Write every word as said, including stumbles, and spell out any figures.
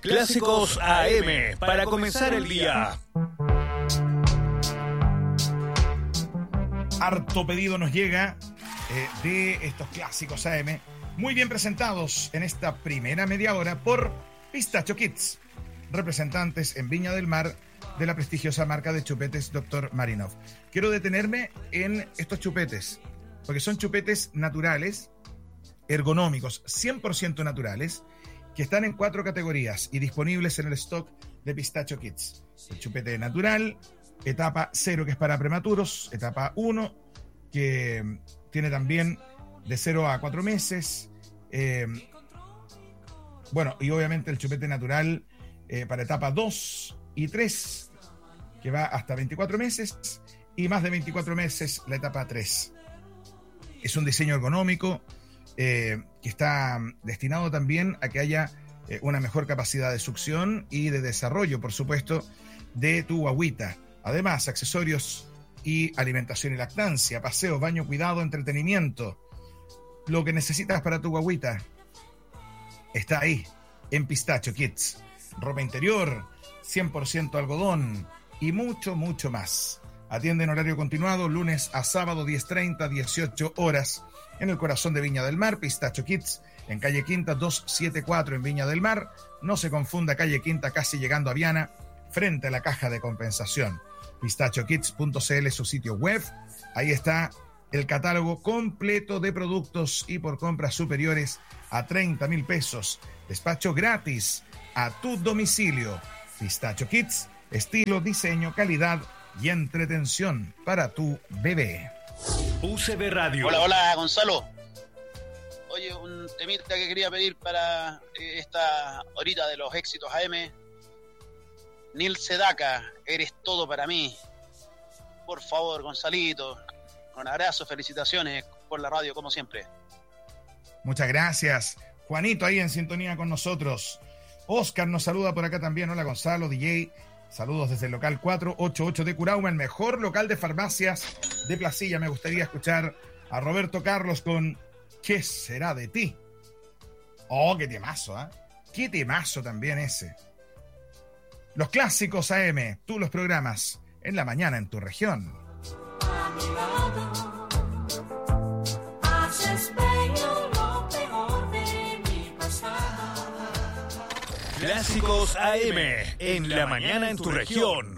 Clásicos A M para comenzar el día. Harto pedido nos llega eh, de estos clásicos A M, muy bien presentados en esta primera media hora por Pistacho Kids, representantes en Viña del Mar de la prestigiosa marca de chupetes doctor Marinov. Quiero detenerme en estos chupetes, porque son chupetes naturales, ergonómicos, cien por ciento naturales, que están en cuatro categorías y disponibles en el stock de Pistacho Kids. El chupete natural, etapa cero, que es para prematuros, etapa uno, que tiene también de cero a cuatro meses, eh, bueno, y obviamente el chupete natural eh, para etapa dos y tres, que va hasta veinticuatro meses, y más de veinticuatro meses la etapa tres. Es un diseño ergonómico eh, que está destinado también a que haya eh, una mejor capacidad de succión y de desarrollo, por supuesto, de tu guagüita. Además, accesorios y alimentación y lactancia, paseo, baño, cuidado, entretenimiento. Lo que necesitas para tu guagüita está ahí, en Pistacho Kids. Ropa interior, cien por ciento algodón y mucho, mucho más. Atiende en horario continuado, lunes a sábado, diez treinta, dieciocho horas, en el corazón de Viña del Mar. Pistacho Kids, en calle Quinta doscientos setenta y cuatro en Viña del Mar. No se confunda, calle Quinta, casi llegando a Viana, frente a la caja de compensación. pistacho kids punto c l es su sitio web. Ahí está el catálogo completo de productos y por compras superiores a treinta mil pesos. Despacho gratis a tu domicilio. Pistacho Kids, estilo, diseño, calidad y entretención para tu bebé. U C B Radio. Hola, hola, Gonzalo. Oye, un temita que quería pedir para esta horita de los éxitos A M. Neil Sedaka, eres todo para mí. Por favor, Gonzalito. Un abrazo, felicitaciones por la radio, como siempre. Muchas gracias. Juanito ahí en sintonía con nosotros. Oscar nos saluda por acá también. Hola, Gonzalo, D J. Saludos desde el local cuatrocientos ochenta y ocho de Curauma, el mejor local de farmacias de Placilla. Me gustaría escuchar a Roberto Carlos con ¿Qué será de ti? Oh, qué temazo, ¿eh? Qué temazo también ese. Los clásicos A M, tú los programas en la mañana en tu región. A mi lado, haces bello lo peor de mi pasado. Clásicos A M en la mañana en tu región.